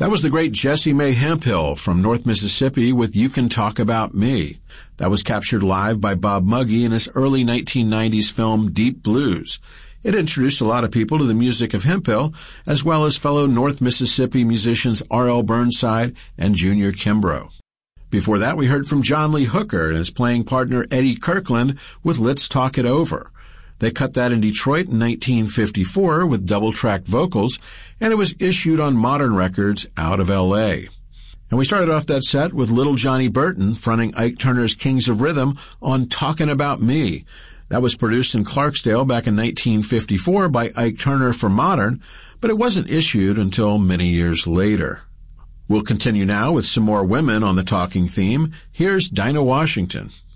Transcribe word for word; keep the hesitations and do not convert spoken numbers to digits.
That was the great Jessie Mae Hemphill from North Mississippi with You Can Talk About Me. That was captured live by Bob Muggy in his early nineteen nineties film Deep Blues. It introduced a lot of people to the music of Hemphill, as well as fellow North Mississippi musicians R L Burnside and Junior Kimbrough. Before that, we heard from John Lee Hooker and his playing partner Eddie Kirkland with Let's Talk It Over. They cut that in Detroit in nineteen fifty-four with double-track vocals, and it was issued on Modern Records out of L A. And we started off that set with Little Johnny Burton fronting Ike Turner's Kings of Rhythm on Talkin' About Me. That was produced in Clarksdale back in nineteen fifty-four by Ike Turner for Modern, but it wasn't issued until many years later. We'll continue now with some more women on the talking theme. Here's Dinah Washington.